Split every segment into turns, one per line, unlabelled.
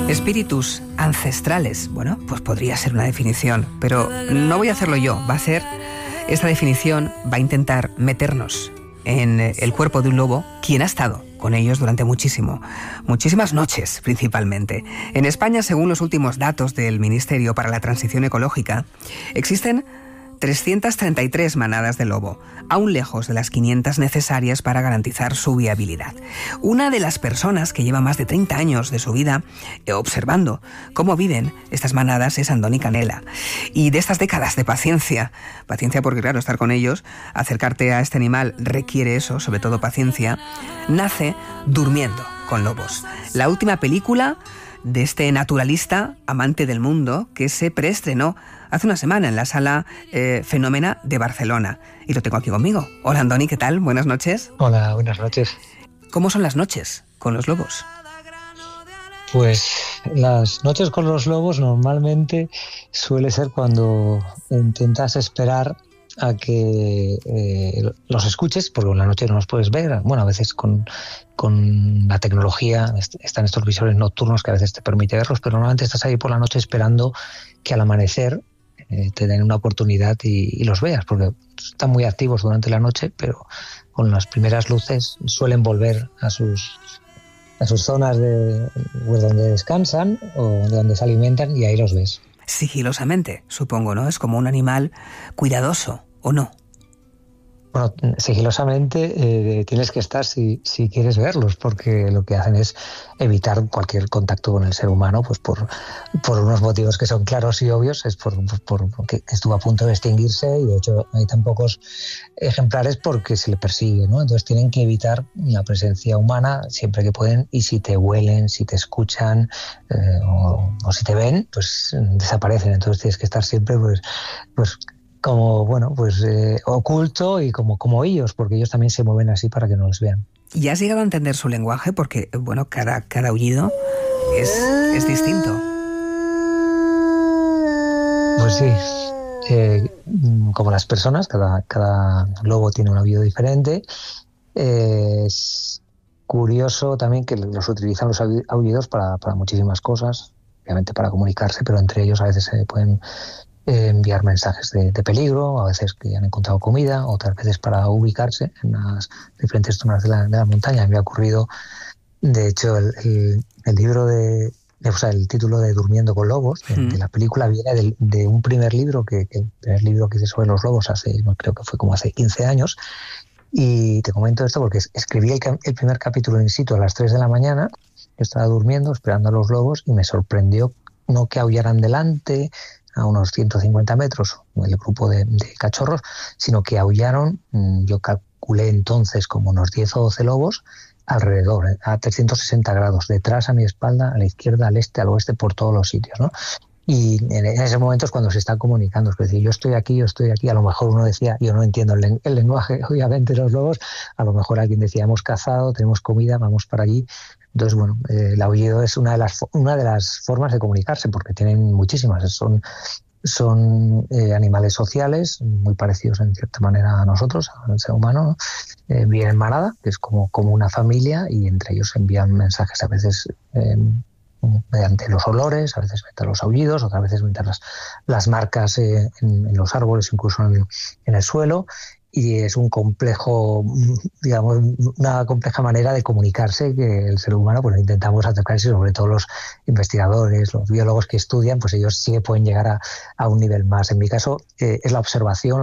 Espíritus ancestrales, bueno, pues podría ser una definición, pero no voy a hacerlo yo, esta definición va a intentar meternos en el cuerpo de un lobo, quien ha estado con ellos durante muchísimas noches principalmente. En España, según los últimos datos del Ministerio para la Transición Ecológica, existen 333 manadas de lobo, aún lejos de las 500 necesarias para garantizar su viabilidad. Una de las personas que lleva más de 30 años de su vida observando cómo viven estas manadas es Andoni Canela. Y de estas décadas de paciencia porque claro, estar con ellos, acercarte a este animal requiere eso, sobre todo paciencia, nace Durmiendo con lobos. La última película de este naturalista amante del mundo que se preestrenó hace una semana en la Sala Fenómena de Barcelona. Y lo tengo aquí conmigo. Hola Andoni, ¿qué tal? Buenas noches.
Hola, buenas noches.
¿Cómo son las noches con los lobos?
Pues las noches con los lobos normalmente suele ser cuando intentas esperar a que los escuches, porque en la noche no los puedes ver. Bueno, a veces con la tecnología están estos visores nocturnos que a veces te permite verlos, pero normalmente estás ahí por la noche esperando que al amanecer te den una oportunidad y los veas, porque están muy activos durante la noche, pero con las primeras luces suelen volver a sus zonas pues donde descansan o donde se alimentan, y ahí los ves.
Sigilosamente, supongo, ¿no? Es como un animal cuidadoso, ¿o no?
Bueno, sigilosamente tienes que estar si quieres verlos, porque lo que hacen es evitar cualquier contacto con el ser humano, pues por unos motivos que son claros y obvios, es porque estuvo a punto de extinguirse, y de hecho hay tan pocos ejemplares porque se le persigue, ¿no? Entonces tienen que evitar la presencia humana siempre que pueden, y si te huelen, si te escuchan o si te ven, pues desaparecen. Entonces tienes que estar siempre pues como, bueno, pues oculto y como ellos, porque ellos también se mueven así para que no los vean.
¿Y has llegado a entender su lenguaje? Porque, bueno, cada aullido es distinto.
Pues sí, como las personas, cada lobo tiene un aullido diferente. Es curioso también que los utilizan los aullidos para muchísimas cosas, obviamente para comunicarse, pero entre ellos a veces se pueden enviar mensajes de peligro, a veces que han encontrado comida, otras veces para ubicarse en las diferentes zonas de la montaña. Me ha ocurrido, de hecho, el libro el título de Durmiendo con lobos, de la película, viene de un primer libro, el primer libro que hice sobre los lobos creo que fue como hace 15 años, y te comento esto porque escribí el primer capítulo in situ a las 3 de la mañana. Yo estaba durmiendo, esperando a los lobos, y me sorprendió no que aullaran delante, a unos 150 metros, el grupo de cachorros, sino que aullaron, yo calculé entonces como unos 10 o 12 lobos alrededor, a 360 grados, detrás, a mi espalda, a la izquierda, al este, al oeste, por todos los sitios, ¿no? Y en ese momento es cuando se están comunicando, es decir, yo estoy aquí, a lo mejor uno decía, yo no entiendo el lenguaje, obviamente, de los lobos, a lo mejor alguien decía, hemos cazado, tenemos comida, vamos para allí. Entonces, bueno, el aullido es una de las formas de comunicarse, porque tienen muchísimas, son animales sociales, muy parecidos en cierta manera a nosotros, al ser humano, ¿no? Viven en manada, que es como una familia, y entre ellos envían mensajes a veces mediante los olores, a veces mediante los aullidos, otras veces mediante las marcas en los árboles, incluso en el suelo. Y es un complejo, digamos, una compleja manera de comunicarse que el ser humano, pues intentamos acercarse, sobre todo los investigadores, los biólogos que estudian, pues ellos sí pueden llegar a un nivel más. En mi caso es la observación,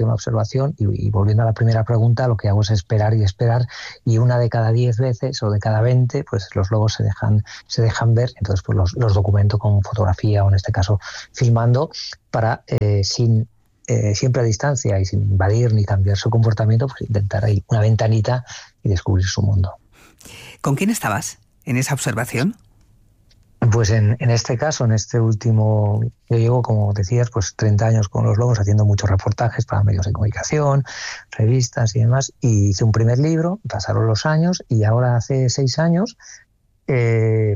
y volviendo a la primera pregunta, lo que hago es esperar, y una de cada 10 veces o de cada 20, pues los lobos se dejan ver. Entonces pues los documento con fotografía, o en este caso filmando, para siempre a distancia y sin invadir ni cambiar su comportamiento, pues intentar ahí una ventanita y descubrir su mundo.
¿Con quién estabas en esa observación?
Pues en este caso, en este último, yo llevo, como decías, pues 30 años con los lobos, haciendo muchos reportajes para medios de comunicación, revistas y demás, y hice un primer libro, pasaron los años, y ahora hace 6 años, mi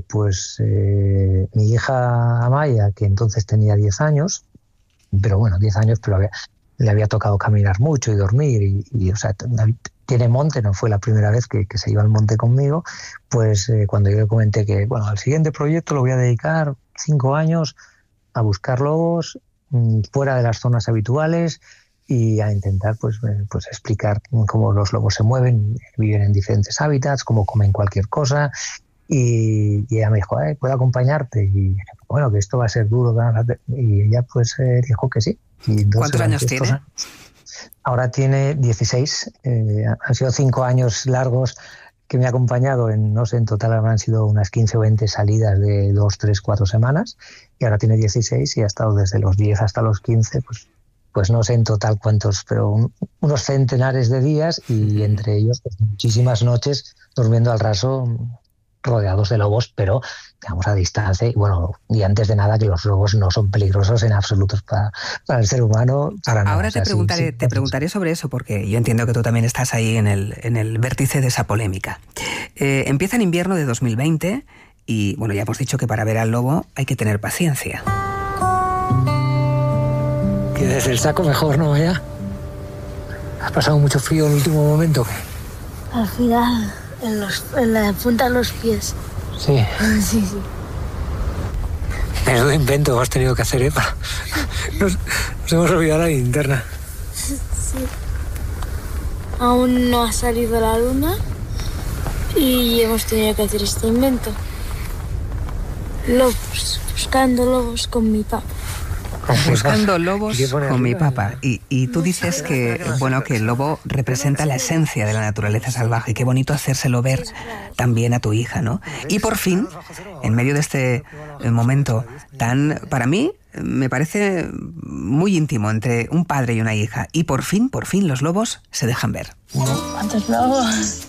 hija Amaya, que entonces tenía 10 años, pero bueno, 10 años, pero le había tocado caminar mucho y dormir, y o sea, tiene monte, no fue la primera vez que se iba al monte conmigo, pues cuando yo le comenté que, bueno, al siguiente proyecto lo voy a dedicar 5 años a buscar lobos fuera de las zonas habituales y a intentar pues explicar cómo los lobos se mueven, viven en diferentes hábitats, cómo comen cualquier cosa. Y ella me dijo, ¿puedo acompañarte? Y bueno, que esto va a ser duro. Y ella pues dijo que sí. Y entonces,
¿cuántos años tiene?
Ahora tiene 16. Han sido 5 años largos que me ha acompañado. No sé, en total habrán sido unas 15 o 20 salidas de 2, 3, 4 semanas. Y ahora tiene 16 y ha estado desde los 10 hasta los 15, pues no sé en total cuántos, pero unos centenares de días y entre ellos pues, muchísimas noches durmiendo al raso, rodeados de lobos, pero digamos a distancia. Y bueno, y antes de nada que los lobos no son peligrosos en absoluto para el ser humano. Para nada.
Ahora te preguntaré sobre eso, porque yo entiendo que tú también estás ahí en el vértice de esa polémica. Empieza en invierno de 2020 y bueno, ya hemos dicho que para ver al lobo hay que tener paciencia.
Que desde el saco mejor, ¿no? Ya. ¿Has pasado mucho frío en el último momento?
Al final, en la punta de los pies.
Sí.
Sí.
Menudo invento has tenido que hacer, Eva. Nos hemos olvidado la linterna.
Sí. Aún no ha salido la luna y hemos tenido que hacer este invento. Lobos, buscando lobos con mi papá.
Buscando lobos con mi papá. Y tú dices que, bueno, que el lobo representa la esencia de la naturaleza salvaje. Qué bonito hacérselo ver también a tu hija, ¿no? Y por fin, en medio de este momento tan, para mí, me parece muy íntimo entre un padre y una hija. Y por fin, los lobos se dejan ver.
¿Cuántos lobos?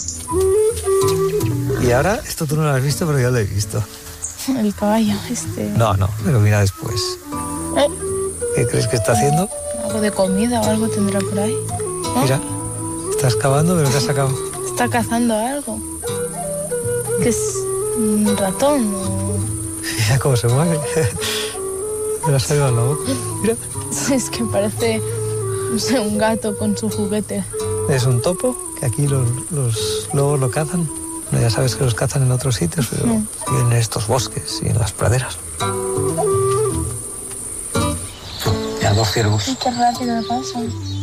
Y ahora, esto tú no lo has visto, pero yo lo he visto.
El caballo,
No, pero mira después. ¿Qué crees que está haciendo?
Algo de comida o algo tendrá por ahí.
Mira, está excavando, pero ¿qué ha sacado?
Está cazando algo. ¿Qué es? ¿Un ratón o...?
Mira cómo se mueve. Me lo ha salido a la boca. Mira.
Es que parece, no sé, un gato con su juguete.
Es un topo, que aquí los lobos lo cazan. Ya sabes que los cazan en otros sitios, pero viven en estos bosques y en las praderas. Ya 2 ciervos.
Qué rápido pasa.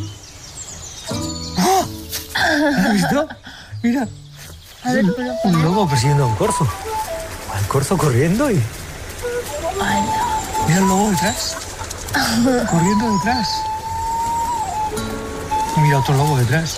¡Oh! ¿Has visto? Mira.
A ver,
un lobo persiguiendo a un corzo. Al corzo corriendo y...
Vaya.
Mira el lobo detrás. Corriendo detrás. Y mira otro lobo detrás.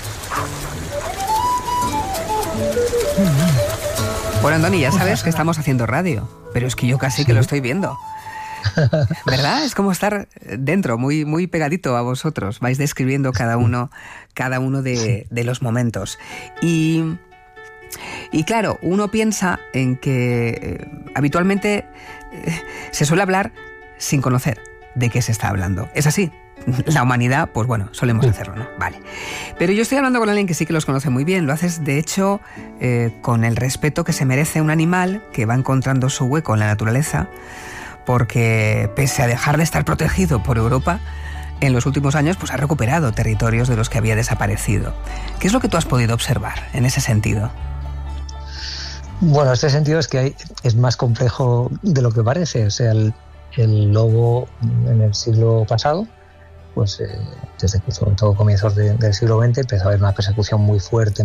Bueno, Andoni, ya sabes que estamos haciendo radio, pero es que yo casi que lo estoy viendo. ¿Verdad? Es como estar dentro, muy, muy pegadito a vosotros. Vais describiendo cada uno de los momentos. Y claro, uno piensa en que habitualmente se suele hablar sin conocer de qué se está hablando. ¿Es así? La humanidad, pues bueno, solemos hacerlo, ¿no? Vale. Pero yo estoy hablando con alguien que sí que los conoce muy bien. Lo haces, de hecho, con el respeto que se merece un animal que va encontrando su hueco en la naturaleza, porque pese a dejar de estar protegido por Europa, en los últimos años pues ha recuperado territorios de los que había desaparecido. ¿Qué es lo que tú has podido observar en ese sentido?
Bueno, este sentido es que es más complejo de lo que parece. O sea, el lobo en el siglo pasado, pues desde que sobre todo comienzos del siglo XX empezó a haber una persecución muy fuerte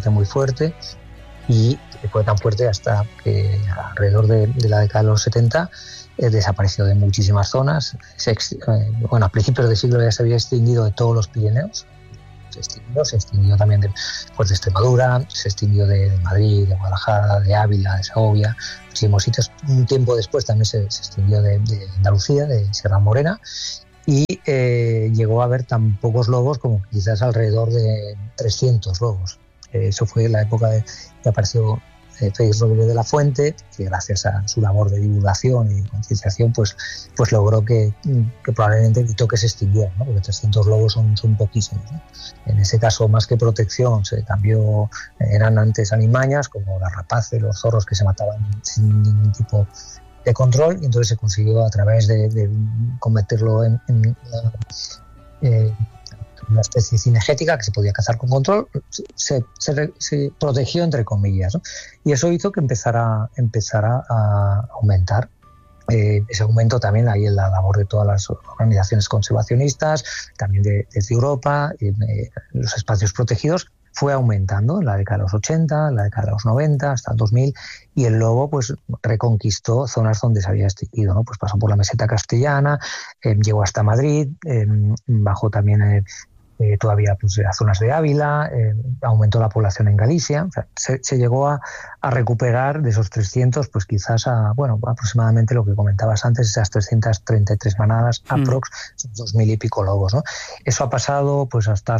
y fue tan fuerte hasta que alrededor de la década de los 70 desapareció de muchísimas zonas. A principios del siglo ya se había extinguido de todos los Pirineos, se extinguió también de Extremadura, se extinguió de Madrid, de Guadalajara, de Ávila, de Segovia, muchísimos sitios. Un tiempo después también se extinguió de Andalucía, de Sierra Morena, y llegó a haber tan pocos lobos como quizás alrededor de 300 lobos. Eso fue la época que apareció Félix Rodríguez de la Fuente, que gracias a su labor de divulgación y concienciación pues logró que probablemente evitó que se extinguieran, ¿no? Porque 300 lobos son poquísimos, ¿no? En ese caso, más que protección, se cambió, eran antes alimañas como las rapaces, los zorros que se mataban sin ningún tipo de control, y entonces se consiguió a través de convertirlo en una especie cinegética que se podía cazar con control, se protegió entre comillas, ¿no? Y eso hizo que empezara a aumentar. Ese aumento también hay en la labor de todas las organizaciones conservacionistas, también desde Europa, los espacios protegidos fue aumentando en la década de los 80, en la década de los 90, hasta el 2000, y el lobo pues reconquistó zonas donde se había extinguido, ¿no? Pues pasó por la meseta castellana, llegó hasta Madrid, bajó también todavía pues, a zonas de Ávila, aumentó la población en Galicia. O sea, se llegó a recuperar de esos 300, pues quizás aproximadamente lo que comentabas antes, esas 333 manadas, aprox, 2.000 y pico lobos, ¿no? Eso ha pasado pues hasta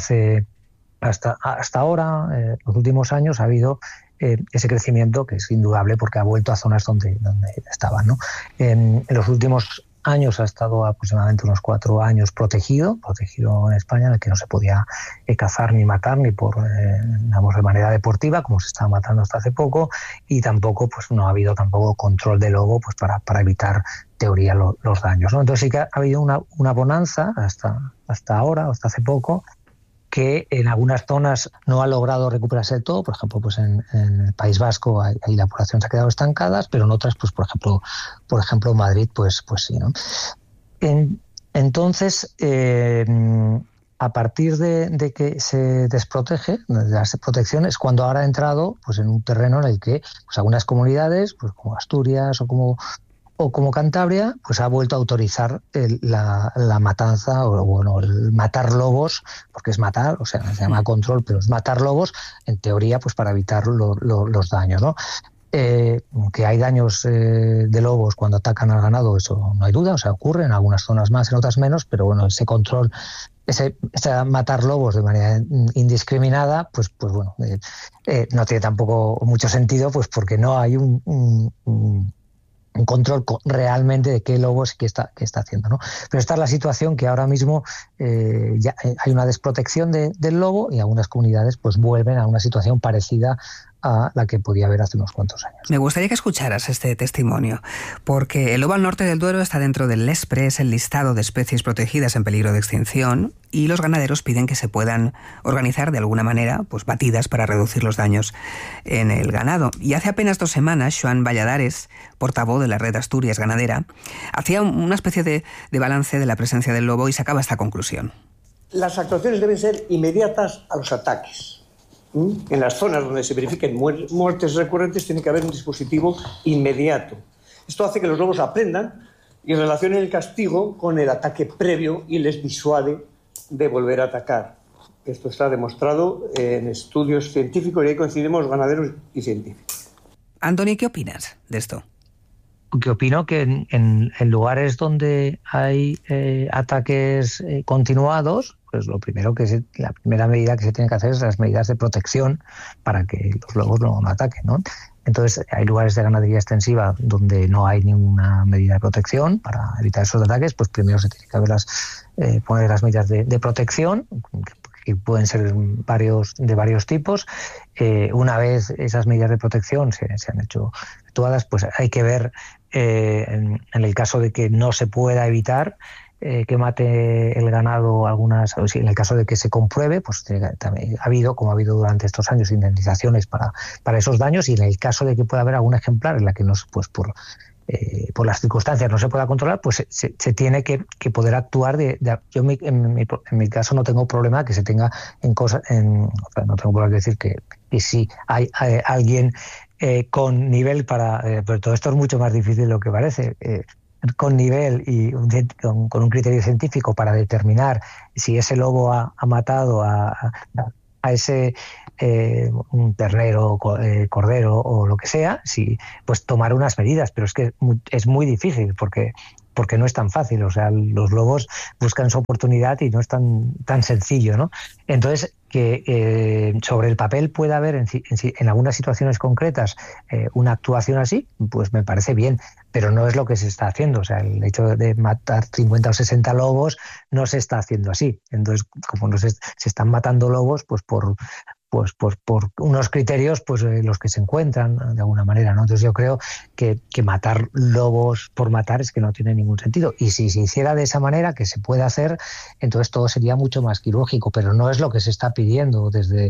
ahora, los últimos años ha habido ese crecimiento que es indudable porque ha vuelto a zonas donde estaban, ¿no? En los últimos años ha estado aproximadamente unos 4 años protegido en España, en el que no se podía cazar ni matar ni de manera deportiva, como se estaba matando hasta hace poco, y tampoco pues no ha habido tampoco control de lobo pues para evitar teoría los daños, ¿no? Entonces sí que ha habido una bonanza hasta ahora, hasta hace poco, que en algunas zonas no ha logrado recuperarse del todo. Por ejemplo, pues en el País Vasco ahí la población se ha quedado estancada, pero en otras, pues por ejemplo Madrid, pues sí, ¿no? Entonces, a partir de que se desprotege, de la protección, es cuando ahora ha entrado pues en un terreno en el que pues algunas comunidades, pues como Asturias o como Cantabria, pues ha vuelto a autorizar la matanza, el matar lobos, porque es matar, o sea, se llama control, pero es matar lobos, en teoría, pues para evitar los daños, ¿no? Que hay daños de lobos cuando atacan al ganado, eso no hay duda, o sea, ocurre en algunas zonas más, en otras menos, pero bueno, ese control, ese matar lobos de manera indiscriminada, pues bueno, no tiene tampoco mucho sentido, pues porque no hay un control realmente de qué lobos y qué está haciendo, ¿no? Pero esta es la situación que ahora mismo ya hay una desprotección del lobo y algunas comunidades pues vuelven a una situación parecida a la que podía haber hace unos cuantos años.
Me gustaría que escucharas este testimonio, porque el lobo al norte del Duero está dentro del LESPRE, es el listado de especies protegidas en peligro de extinción, y los ganaderos piden que se puedan organizar de alguna manera pues batidas para reducir los daños en el ganado. Y hace apenas 2 semanas, Joan Valladares, portavoz de la Red Asturias Ganadera, hacía una especie de balance de la presencia del lobo y sacaba esta conclusión.
Las actuaciones deben ser inmediatas a los ataques. En las zonas donde se verifiquen muertes recurrentes tiene que haber un dispositivo inmediato. Esto hace que los lobos aprendan y relacionen el castigo con el ataque previo y les disuade de volver a atacar. Esto está demostrado en estudios científicos y ahí coincidimos ganaderos y científicos.
Antoni, ¿qué opinas de esto?
Que opino que en lugares donde hay ataques continuados, pues la primera medida que se tiene que hacer es las medidas de protección para que los lobos no ataquen, ¿no? Entonces hay lugares de ganadería extensiva donde no hay ninguna medida de protección para evitar esos ataques, pues primero se tiene que poner las medidas de protección, que pueden ser de varios tipos. Una vez esas medidas de protección se han hecho todas, pues hay que ver en el caso de que no se pueda evitar que mate el ganado en el caso de que se compruebe, pues también ha habido durante estos años indemnizaciones para esos daños, y en el caso de que pueda haber algún ejemplar en la que no, pues por las circunstancias no se pueda controlar, pues se tiene que poder actuar. Yo en mi caso no tengo problema que se tenga no tengo problema que decir que si hay alguien con nivel pero todo esto es mucho más difícil de lo que parece, con nivel y con un criterio científico para determinar si ese lobo ha matado a ese un ternero, cordero o lo que sea, pues tomar unas medidas, pero es que es muy difícil porque no es tan fácil, o sea, los lobos buscan su oportunidad y no es tan sencillo, ¿no? Entonces, que sobre el papel pueda haber en algunas situaciones concretas una actuación así, pues me parece bien, pero no es lo que se está haciendo. O sea, el hecho de matar 50 o 60 lobos no se está haciendo así. Entonces, como se están matando lobos, pues por pues por unos criterios pues los que se encuentran de alguna manera, ¿no? Entonces yo creo que matar lobos por matar es que no tiene ningún sentido, y si se hiciera de esa manera, que se puede hacer, entonces todo sería mucho más quirúrgico, pero no es lo que se está pidiendo desde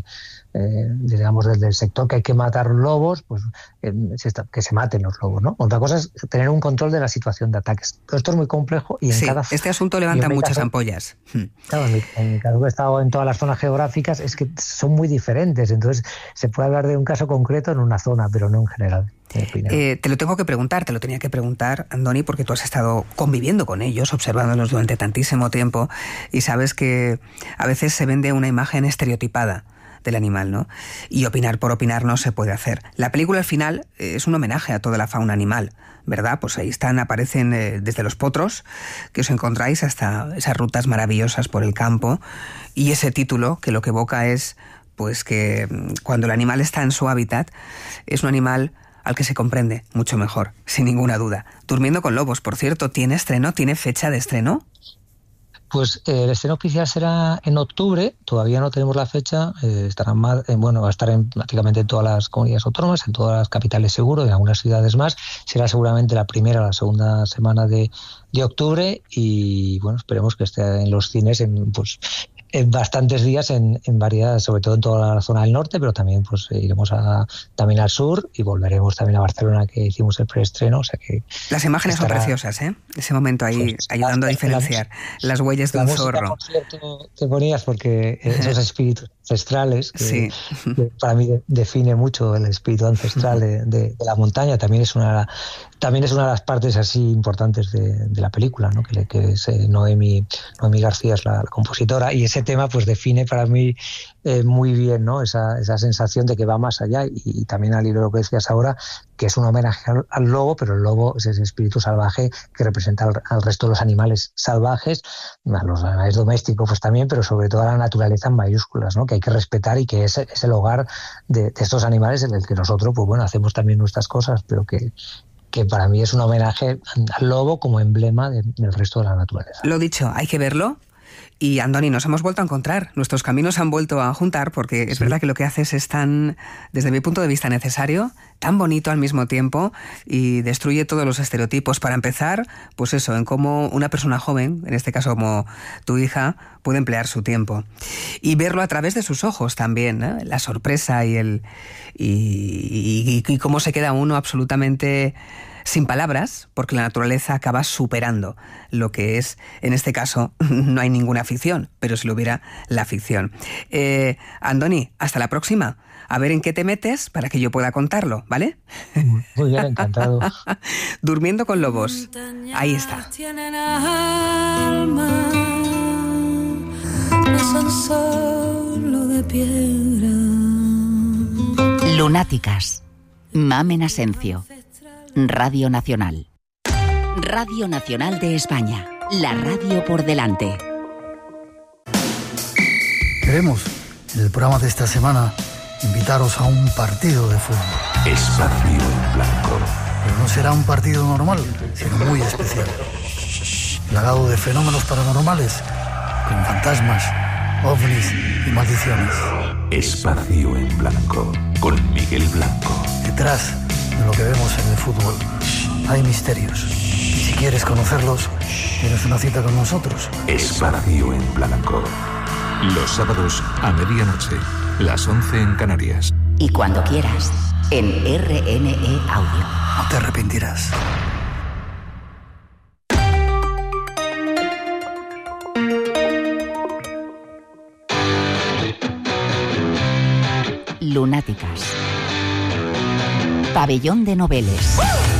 el sector, que hay que matar lobos, pues que se maten los lobos, ¿no? Otra cosa es tener un control de la situación de ataques. Todo esto es muy complejo y
este asunto levanta muchas ampollas.
Claro, en mi caso, que he estado en todas las zonas geográficas, es que son muy diferentes, entonces se puede hablar de un caso concreto en una zona, pero no en general.
Te lo tenía que preguntar, Andoni, porque tú has estado conviviendo con ellos, observándolos durante tantísimo tiempo, y sabes que a veces se vende una imagen estereotipada del animal, ¿no? Y opinar por opinar no se puede hacer. La película al final es un homenaje a toda la fauna animal, ¿verdad? Pues ahí aparecen desde los potros que os encontráis hasta esas rutas maravillosas por el campo, y ese título que lo que evoca es pues que cuando el animal está en su hábitat es un animal al que se comprende mucho mejor, sin ninguna duda. Durmiendo con lobos, por cierto, ¿tiene fecha de estreno?
Pues el estreno oficial será en octubre, todavía no tenemos la fecha, va a estar prácticamente en todas las comunidades autónomas, en todas las capitales seguro, en algunas ciudades más. Será seguramente la primera o la segunda semana de octubre, y bueno, esperemos que esté en los cines en bastantes días en varias, sobre todo en toda la zona del norte, pero también pues iremos también al sur, y volveremos también a Barcelona, que hicimos el preestreno, o sea que
las imágenes son preciosas, ese momento ahí pues, ayudando a diferenciar las huellas de un zorro.
Por cierto, te ponías porque esos espíritus ancestrales que para mí define mucho el espíritu ancestral de la montaña, también es una de las partes así importantes de la película, ¿no? que es Noemi García es la compositora, y ese tema pues define para mí muy bien, ¿no? esa sensación de que va más allá, y también al hilo de lo que decías ahora, que es un homenaje al lobo, pero el lobo es ese espíritu salvaje que representa al resto de los animales salvajes, a los animales domésticos pues también, pero sobre todo a la naturaleza en mayúsculas, ¿no? Que hay que respetar, y que es el hogar de estos animales, en el que nosotros pues bueno hacemos también nuestras cosas, pero que para mí es un homenaje al lobo como emblema del resto de la naturaleza.
Lo dicho, hay que verlo. Y Andoni, nos hemos vuelto a encontrar, nuestros caminos se han vuelto a juntar, porque es verdad que lo que haces es tan, desde mi punto de vista, necesario, tan bonito al mismo tiempo, y destruye todos los estereotipos. Para empezar, pues eso, en cómo una persona joven, en este caso como tu hija, puede emplear su tiempo. Y verlo a través de sus ojos también, ¿eh? La sorpresa y cómo se queda uno absolutamente sin palabras, porque la naturaleza acaba superando lo que es, en este caso, no hay ninguna ficción, pero si lo hubiera, la ficción. Andoni, hasta la próxima. A ver en qué te metes para que yo pueda contarlo, ¿vale?
Muy bien, encantado.
Durmiendo con lobos. Ahí está.
No son solo de piedra.
Lunáticas. Mamen Asencio. Radio Nacional. Radio Nacional de España. La radio por delante.
Queremos, en el programa de esta semana, invitaros a un partido de fútbol.
Espacio en Blanco.
Pero no será un partido normal, sino muy especial. Plagado de fenómenos paranormales, con fantasmas, ovnis y maldiciones.
Espacio en Blanco, con Miguel Blanco.
Detrás de lo que vemos en el fútbol hay misterios. Y si quieres conocerlos, tienes una cita con nosotros.
Espacio en Blanco. Los sábados a medianoche, las 11 en Canarias.
Y cuando quieras, en RNE Audio.
No te arrepentirás.
Lunáticas. Pabellón de Noveles.